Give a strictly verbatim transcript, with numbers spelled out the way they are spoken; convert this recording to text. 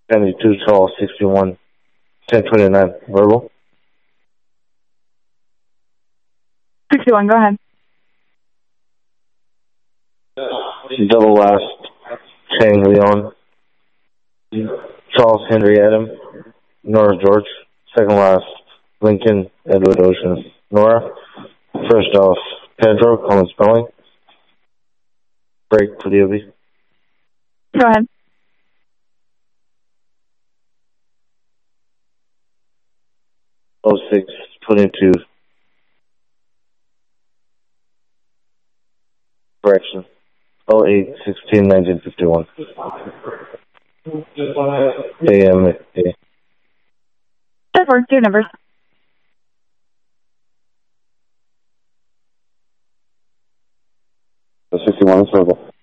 seventy-two, tall, sixty-one, ten twenty-nine, verbal. sixty-one, go ahead. Double last, Chang Leon. Charles Henry Adam, Nora George. Second last, Lincoln Edward Ocean. Nora. First off, Pedro, common spelling. Break for the O B. Go ahead. oh six, twenty-two. Correction. oh eight, sixteen, nineteen fifty-one. A M A. That works. Your numbers. sixty-one is verbal.